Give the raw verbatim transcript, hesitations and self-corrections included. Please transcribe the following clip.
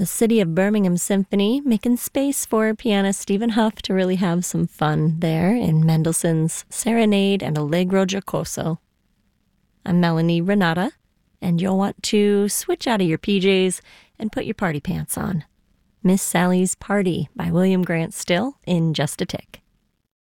the City of Birmingham Symphony, making space for pianist Stephen Huff to really have some fun there in Mendelssohn's Serenade and Allegro Giocoso. I'm Melanie Renata, and you'll want to switch out of your P Js and put your party pants on. Miss Sally's Party by William Grant Still in just a tick.